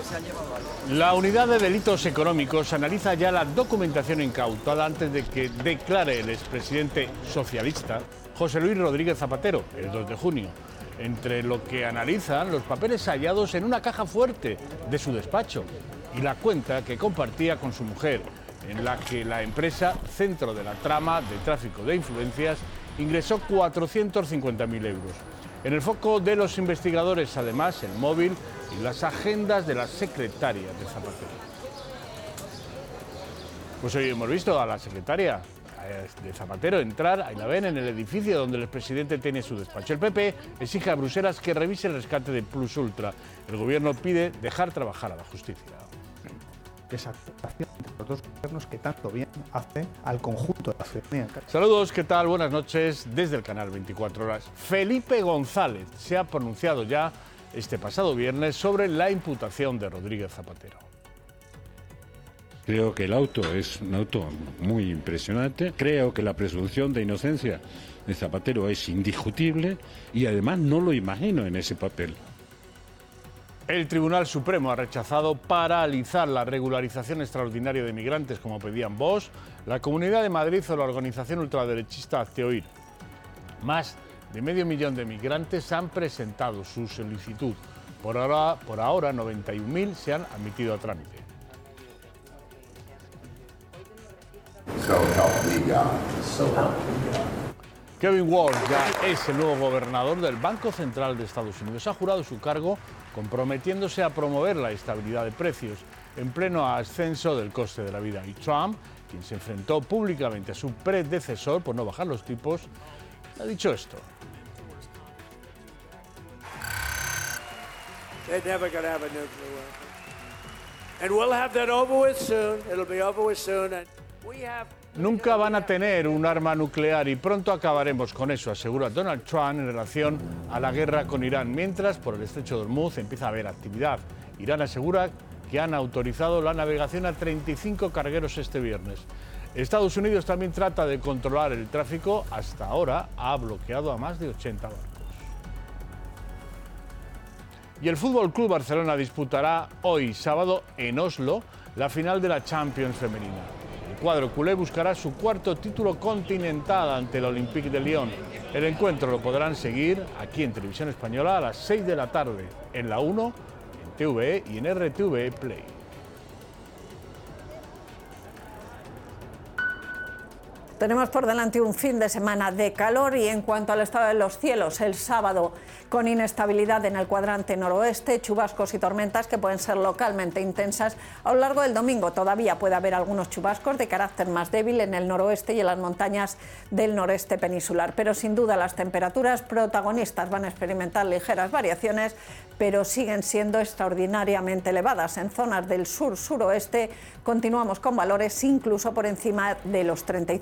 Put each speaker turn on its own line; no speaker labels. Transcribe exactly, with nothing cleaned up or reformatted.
La unidad de delitos económicos analiza ya la documentación incautada antes de que declare el expresidente socialista José Luis Rodríguez Zapatero el dos de junio. Entre lo que analizan los papeles hallados en una caja fuerte de su despacho y la cuenta que compartía con su mujer, en la que la empresa, centro de la trama de tráfico de influencias, ingresó cuatrocientos cincuenta mil euros. En el foco de los investigadores, además, el móvil y las agendas de la secretaria de Zapatero. Pues hoy hemos visto a la secretaria de Zapatero entrar, ahí la ven, en el edificio donde el expresidente tiene su despacho. El P P exige a Bruselas que revise el rescate de Plus Ultra. El gobierno pide dejar trabajar a la justicia.
Esa actuación entre los dos gobiernos que tanto bien hace al conjunto de la ciudadanía.
Saludos, ¿qué tal? Buenas noches desde el canal veinticuatro horas. Felipe González se ha pronunciado ya este pasado viernes sobre la imputación de Rodríguez Zapatero.
Creo que el auto es un auto muy impresionante. Creo que la presunción de inocencia de Zapatero es indiscutible y además no lo imagino en ese papel.
El Tribunal Supremo ha rechazado paralizar la regularización extraordinaria de migrantes como pedían Vox, la Comunidad de Madrid o la organización ultraderechista Hazte Oír. Más de medio millón de migrantes han presentado su solicitud. Por ahora, por ahora noventa y un mil se han admitido a trámite.
So help me God. So help me God.
Kevin Walsh ya es el nuevo gobernador del Banco Central de Estados Unidos. Ha jurado su cargo comprometiéndose a promover la estabilidad de precios en pleno ascenso del coste de la vida. Y Trump, quien se enfrentó públicamente a su predecesor por no bajar los tipos, ha dicho esto.
They're never going to have a nuclear weapon. And we'll have that over with soon. It'll be over with soon. And we have...
Nunca van a tener un arma nuclear y pronto acabaremos con eso, asegura Donald Trump en relación a la guerra con Irán. Mientras, por el estrecho de Hormuz empieza a haber actividad. Irán asegura que han autorizado la navegación a treinta y cinco cargueros este viernes. Estados Unidos también trata de controlar el tráfico. Hasta ahora ha bloqueado a más de ochenta barcos. Y el F C Barcelona disputará hoy, sábado, en Oslo, la final de la Champions femenina. El cuadro culé buscará su cuarto título continental ante el Olympique de Lyon. El encuentro lo podrán seguir aquí en Televisión Española a las seis de la tarde, en la uno, en T V E y en R T V E Play.
Tenemos por delante un fin de semana de calor y en cuanto al estado de los cielos, el sábado con inestabilidad en el cuadrante noroeste, chubascos y tormentas que pueden ser localmente intensas. A lo largo del domingo todavía puede haber algunos chubascos de carácter más débil en el noroeste y en las montañas del noreste peninsular. Pero sin duda las temperaturas protagonistas van a experimentar ligeras variaciones, pero siguen siendo extraordinariamente elevadas. En zonas del sur-suroeste continuamos con valores incluso por encima de los treinta y